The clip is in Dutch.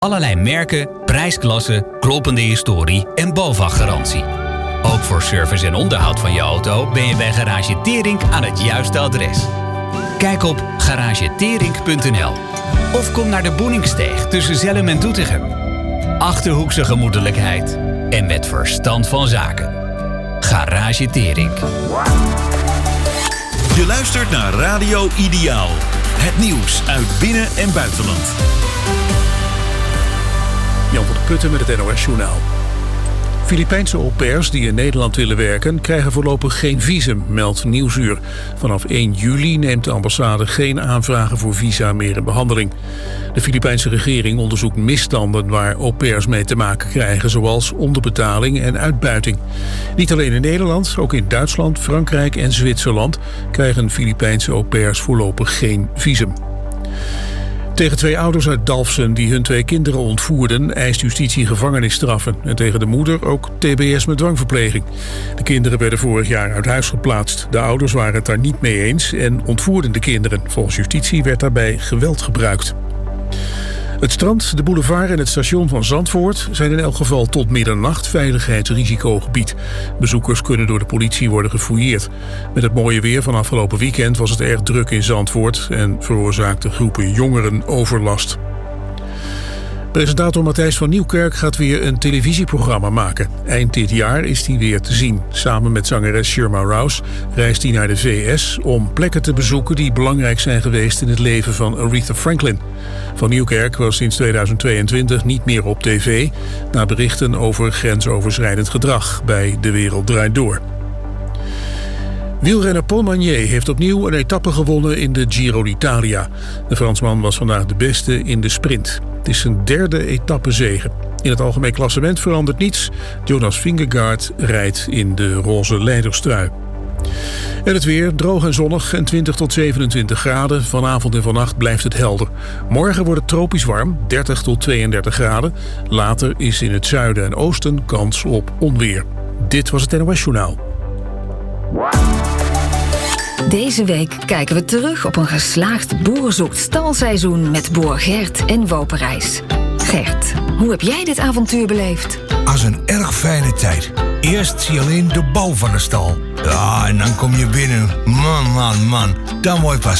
Allerlei merken, prijsklassen, kloppende historie en BOVAG-garantie. Ook voor service en onderhoud van je auto ben je bij Garage Teringk aan het juiste adres. Kijk op garageteringk.nl of kom naar de Boeningsteeg tussen Zellum en Doetinchem. Achterhoekse gemoedelijkheid en met verstand van zaken. Garage Teringk. Je luistert naar Radio Ideaal. Het nieuws uit binnen- en buitenland. Jan van der Putten met het NOS-journaal. Filipijnse au pairs die in Nederland willen werken krijgen voorlopig geen visum, meldt Nieuwsuur. Vanaf 1 juli neemt de ambassade geen aanvragen voor visa meer in behandeling. De Filipijnse regering onderzoekt misstanden waar au pairs mee te maken krijgen, zoals onderbetaling en uitbuiting. Niet alleen in Nederland, ook in Duitsland, Frankrijk en Zwitserland krijgen Filipijnse au pairs voorlopig geen visum. Tegen 2 ouders uit Dalfsen die hun 2 kinderen ontvoerden, eist justitie gevangenisstraffen. En tegen de moeder ook TBS met dwangverpleging. De kinderen werden vorig jaar uit huis geplaatst. De ouders waren het daar niet mee eens en ontvoerden de kinderen. Volgens justitie werd daarbij geweld gebruikt. Het strand, de boulevard en het station van Zandvoort zijn in elk geval tot middernacht veiligheidsrisicogebied. Bezoekers kunnen door de politie worden gefouilleerd. Met het mooie weer van afgelopen weekend was het erg druk in Zandvoort en veroorzaakten groepen jongeren overlast. Presentator Matthijs van Nieuwkerk gaat weer een televisieprogramma maken. Eind dit jaar is hij weer te zien. Samen met zangeres Shirma Rouse reist hij naar de VS om plekken te bezoeken die belangrijk zijn geweest in het leven van Aretha Franklin. Van Nieuwkerk was sinds 2022 niet meer op tv na berichten over grensoverschrijdend gedrag bij De Wereld Draait Door. Wielrenner Paul Magnier heeft opnieuw een etappe gewonnen in de Giro d'Italia. De Fransman was vandaag de beste in de sprint. Het is zijn 3e etappezege. In het algemeen klassement verandert niets. Jonas Vingegaard rijdt in de roze leiderstrui. En het weer, droog en zonnig en 20 tot 27 graden. Vanavond en vannacht blijft het helder. Morgen wordt het tropisch warm, 30 tot 32 graden. Later is in het zuiden en oosten kans op onweer. Dit was het NOS Journaal. Deze week kijken we terug op een geslaagd Boer zoekt stalseizoen met boer Gert en Woperijs. Gert, hoe heb jij dit avontuur beleefd? Als een erg fijne tijd. Eerst zie je alleen de bouw van de stal. Ja, en dan kom je binnen. Man. Dan word je pas